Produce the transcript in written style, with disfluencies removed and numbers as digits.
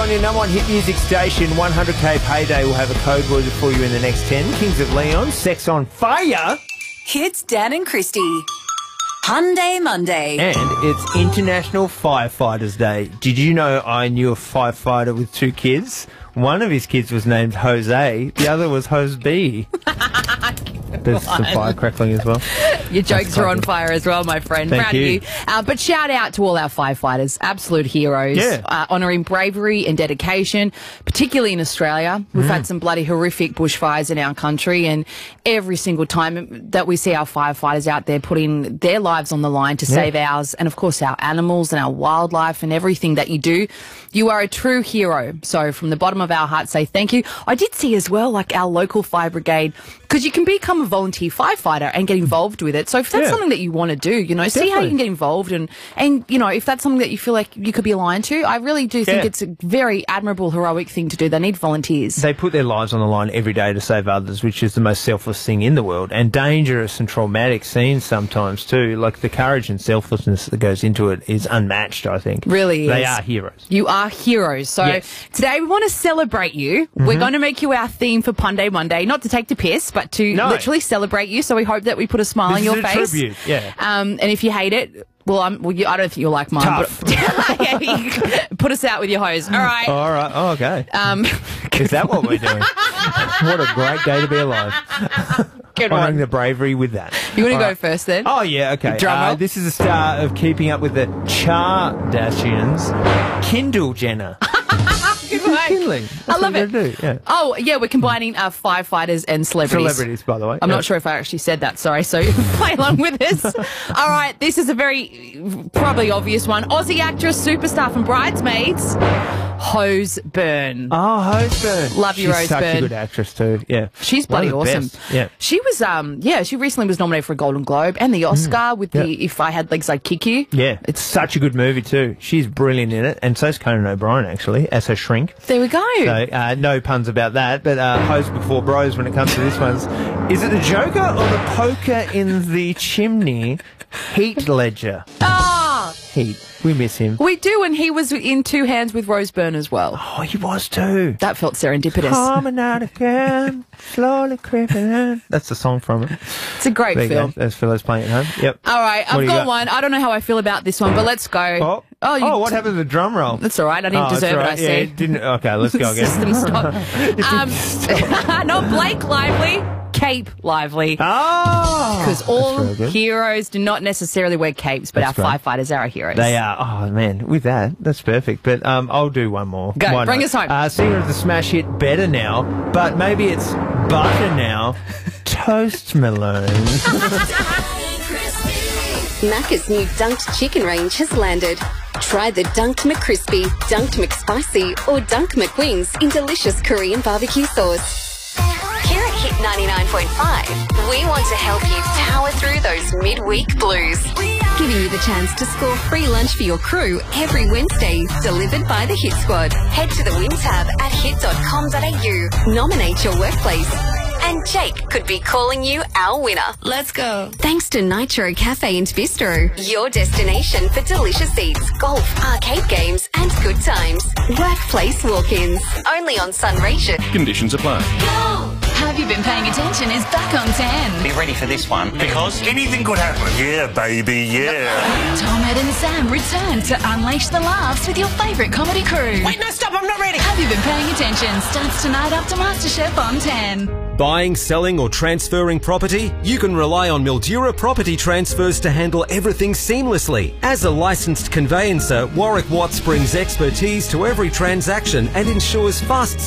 on your number one hit music station. 100k payday will have a code word for you in the next 10. Kings of Leon, Sex on Fire. Hits Dan and Christy. Hyundai Monday. And it's International Firefighters Day. Did you know I knew a firefighter with 2 kids? One of his kids was named Jose. The other was Hose B. There's some fire crackling as well. Your jokes are on fire as well, my friend. Thank Proud you. of you. But shout out to all our firefighters, absolute heroes. Yeah. Honouring bravery and dedication, particularly in Australia. We've had some bloody horrific bushfires in our country, and every single time that we see our firefighters out there putting their lives on the line to save ours, and of course our animals and our wildlife and everything that you do, you are a true hero. So from the bottom of our hearts, say thank you. I did see as well, like our local fire brigade, because you can become a volunteer firefighter and get involved with it. So if that's something that you want to do, you know, see how you can get involved, and you know, if that's something that you feel like you could be aligned to, I really do think it's a very admirable, heroic thing to do. They need volunteers. They put their lives on the line every day to save others, which is the most selfless thing in the world, and dangerous and traumatic scenes sometimes too. Like the courage and selflessness that goes into it is unmatched, I think. Really is. They are heroes. You are heroes. So today we want to celebrate you. We're going to make you our theme for Hyundai Monday, not to take the piss, but to literally celebrate you. So we hope that we put a smile on your face. Tribute, and if you hate it, well, I don't think you'll like mine. Tough. But put us out with your hose. All right. All right. Oh, okay. Is that what we're doing? What a great day to be alive. Good Honouring one. the bravery with that. You want to go first then? Oh, yeah, okay. Drum roll. This is a star of Keeping Up with the Kardashians, Kendall Jenner. Good work. Kindling. I love it. Do, yeah. Oh, yeah, we're combining firefighters and celebrities. Celebrities, by the way. I'm not sure if I actually said that, sorry, so play along with us. All right, this is a very probably obvious one. Aussie actress, superstar from Bridesmaids, Hose Byrne. Oh, Hose Byrne. Love you, Rose She's such Byrne. a good actress too, yeah. She's bloody One of the awesome. best. Yeah. She was, she recently was nominated for a Golden Globe and the Oscar with the If I Had Legs I'd Kick You. Yeah, it's such a good movie too. She's brilliant in it, and so's Conan O'Brien actually, as her shrink. There we go. So, no puns about that, but Hose before bros when it comes to this one. Is it the Joker or the poker in the chimney? Heath Ledger. Heath. We miss him. We do, and he was in Two Hands with Rose Byrne as well. Oh, he was too. That felt serendipitous. Coming out again, slowly creeping in. That's the song from it. It's a great film. There's fellas playing at home. Yep. All right, I've got one. I don't know how I feel about this one, but let's go. What happened to the drum roll? That's all right. I didn't deserve it, I see. Yeah, didn't. Okay, let's go again. System stop. Not Blake Lively. Cape Lively. Oh! Because all heroes do not necessarily wear capes, but our firefighters are our heroes. They are. Oh, man, with that's perfect. But I'll do one more. Go, bring us home. Singer of the smash hit Better Now, but maybe it's Butter Now. Toast Malone. Macca's new Dunked chicken range has landed. Try the Dunked McCrispy, Dunked McSpicy, or Dunk McWings in delicious Korean barbecue sauce. Here at Hit 99.5, we want to help you power through those midweek blues. Giving you the chance to score free lunch for your crew every Wednesday, delivered by the Hit Squad. Head to the Win tab at hit.com.au. Nominate your workplace. And Jake could be calling you our winner. Let's go. Thanks to Nitro Cafe and Bistro, your destination for delicious eats, golf, arcade games, and good times. Workplace walk-ins. Only on Sunraysia. Conditions apply. Go! Have You Been Paying Attention is back on 10. Be ready for this one, because anything could happen. Yeah, baby, yeah. Tom, Ed and Sam return to unleash the laughs with your favourite comedy crew. Wait, no, stop, I'm not ready. Have You Been Paying Attention starts tonight after MasterChef on 10. Buying, selling or transferring property? You can rely on Mildura Property Transfers to handle everything seamlessly. As a licensed conveyancer, Warwick Watts brings expertise to every transaction and ensures fast